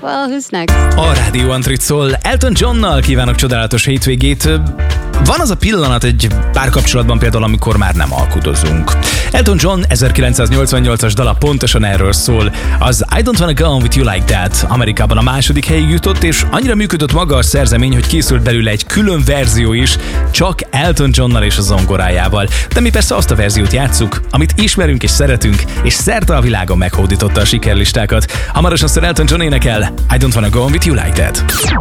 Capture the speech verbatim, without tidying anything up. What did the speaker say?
Well, who's next? A Rádió Antrit szól. Elton Johnnal kívánok csodálatos hétvégét. Van az a pillanat egy párkapcsolatban például, amikor már nem alkudozunk. Elton John ezerkilencszáznyolcvannyolcas dala pontosan erről szól. Az I Don't Wanna Go On With You Like That Amerikában a második helyig jutott, és annyira működött maga a szerzemény, hogy készült belőle egy külön verzió is, csak Elton Johnnal és a zongorájával. De mi persze azt a verziót játsszuk, amit ismerünk és szeretünk, és szerte a világon meghódította a sikerlistákat. Hamarosan Elton John énekel I Don't Wanna Go On With You Like That.